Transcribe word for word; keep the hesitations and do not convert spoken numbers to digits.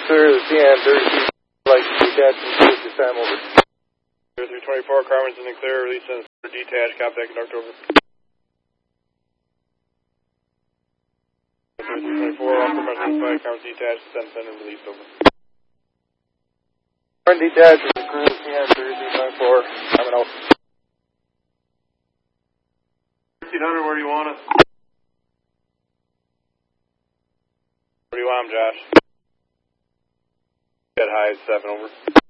clear of the T M thirty-two, like detached and clear this time over. three twenty-four, Carmen's in the clear, release and detached, contact conductor over. three twenty-four, off the measure five, Carmen's detached, send, send and release over. Carmen detached and clear of the T M thirty-two twenty-four, coming out. fifteen hundred, where do you want us? Where do you want him, Josh? Get high, seven over.